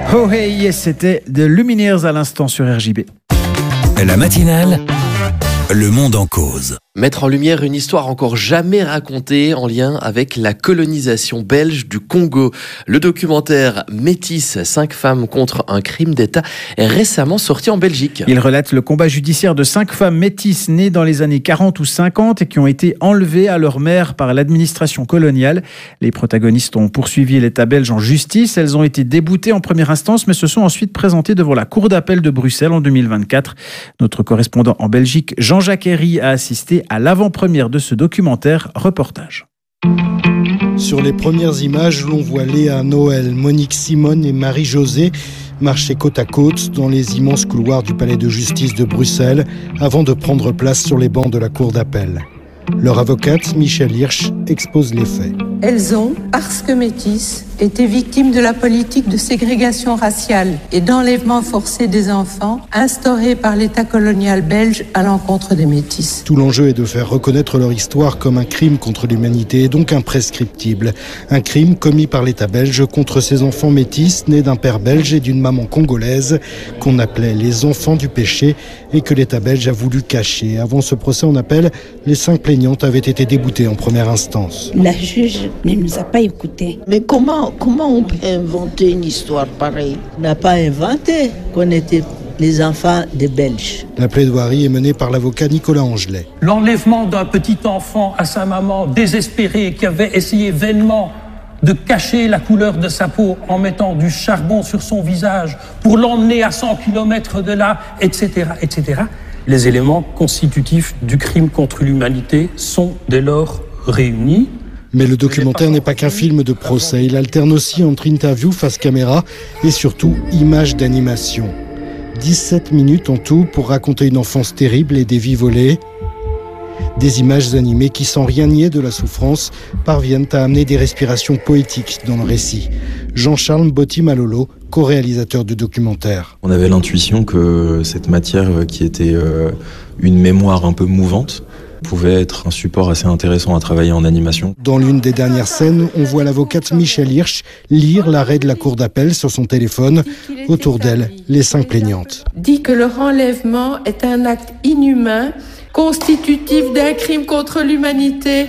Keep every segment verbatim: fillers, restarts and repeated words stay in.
Oh hey yes, c'était The Lumineers à l'instant sur R J B. La matinale, le monde en cause. Mettre en lumière une histoire encore jamais racontée en lien avec la colonisation belge du Congo. Le documentaire Métis, cinq femmes contre un crime d'État est récemment sorti en Belgique. Il relate le combat judiciaire de cinq femmes métisses nées dans les années quarante ou cinquante et qui ont été enlevées à leur mère par l'administration coloniale. Les protagonistes ont poursuivi l'État belge en justice. Elles ont été déboutées en première instance mais se sont ensuite présentées devant la Cour d'appel de Bruxelles en deux mille vingt-quatre. Notre correspondant en Belgique, Jean-Jacques Herry, a assisté à l'avant-première de ce documentaire. Reportage. Sur les premières images, l'on voit Léa, Noël, Monique, Simone et Marie-Josée marcher côte à côte dans les immenses couloirs du palais de justice de Bruxelles avant de prendre place sur les bancs de la cour d'appel. Leur avocate, Michel Hirsch, expose les faits. Elles ont, parce que métisses, été victimes de la politique de ségrégation raciale et d'enlèvement forcé des enfants instaurée par l'État colonial belge à l'encontre des métisses. Tout l'enjeu est de faire reconnaître leur histoire comme un crime contre l'humanité et donc imprescriptible. Un crime commis par l'État belge contre ces enfants métis nés d'un père belge et d'une maman congolaise qu'on appelait les enfants du péché et que l'État belge a voulu cacher. Avant ce procès en appel, les cinq plaignantes avaient été déboutées en première instance. La juge ne nous a pas écoutés. Mais comment, comment on peut inventer une histoire pareille? On n'a pas inventé qu'on était les enfants des Belges. La plaidoirie est menée par l'avocat Nicolas Angelet. L'enlèvement d'un petit enfant à sa maman désespérée qui avait essayé vainement de cacher la couleur de sa peau en mettant du charbon sur son visage pour l'emmener à cent kilomètres de là, et cetera, et cetera. Les éléments constitutifs du crime contre l'humanité sont dès lors réunis. Mais le documentaire n'est pas qu'un film de procès. Il alterne aussi entre interview face caméra et surtout images d'animation. dix-sept minutes en tout pour raconter une enfance terrible et des vies volées. Des images animées qui, sans rien nier de la souffrance, parviennent à amener des respirations poétiques dans le récit. Jean-Charles Botti-Malolo, co-réalisateur du documentaire. On avait l'intuition que cette matière qui était une mémoire un peu mouvante pouvait être un support assez intéressant à travailler en animation. Dans l'une des dernières scènes, on voit l'avocate Michel Hirsch lire l'arrêt de la cour d'appel sur son téléphone. Autour d'elle, les cinq plaignantes. Dit que leur enlèvement est un acte inhumain, constitutif d'un crime contre l'humanité.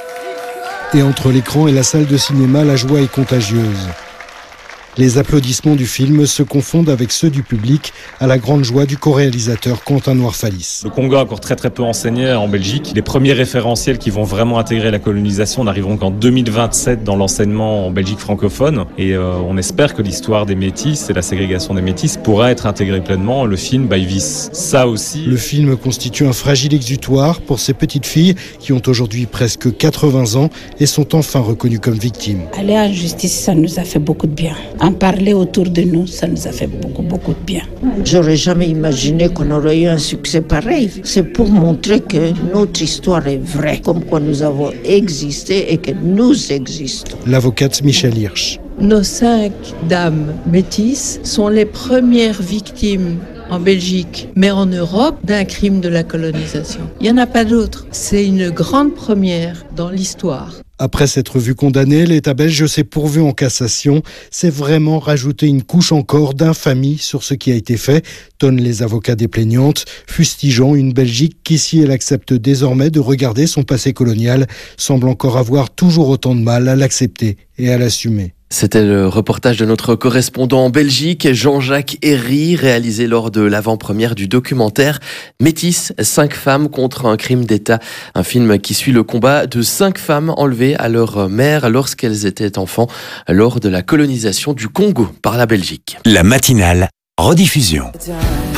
Et entre l'écran et la salle de cinéma, la joie est contagieuse. Les applaudissements du film se confondent avec ceux du public à la grande joie du co-réalisateur Quentin Noirfalis. Le Congo a encore très très peu enseigné en Belgique. Les premiers référentiels qui vont vraiment intégrer la colonisation n'arriveront qu'en deux mille vingt-sept dans l'enseignement en Belgique francophone. Et euh, on espère que l'histoire des métis et la ségrégation des métis pourra être intégrée pleinement. Le film, bah, il vise ça aussi. Le film constitue un fragile exutoire pour ces petites filles qui ont aujourd'hui presque quatre-vingts ans et sont enfin reconnues comme victimes. Aller en justice, ça nous a fait beaucoup de bien. En parler autour de nous, ça nous a fait beaucoup, beaucoup de bien. J'aurais jamais imaginé qu'on aurait eu un succès pareil. C'est pour montrer que notre histoire est vraie, comme quoi nous avons existé et que nous existons. L'avocate Michel Hirsch. Nos cinq dames métisses sont les premières victimes en Belgique, mais en Europe, d'un crime de la colonisation. Il n'y en a pas d'autre. C'est une grande première dans l'histoire. Après s'être vu condamné, l'État belge s'est pourvu en cassation. C'est vraiment rajouter une couche encore d'infamie sur ce qui a été fait, tonnent les avocats des plaignantes, fustigeant une Belgique qui, si elle accepte désormais de regarder son passé colonial, semble encore avoir toujours autant de mal à l'accepter et à l'assumer. C'était le reportage de notre correspondant en Belgique, Jean-Jacques Herry, réalisé lors de l'avant-première du documentaire Métis, cinq femmes contre un crime d'État. Un film qui suit le combat de cinq femmes enlevées à leur mère lorsqu'elles étaient enfants lors de la colonisation du Congo par la Belgique. La matinale, rediffusion.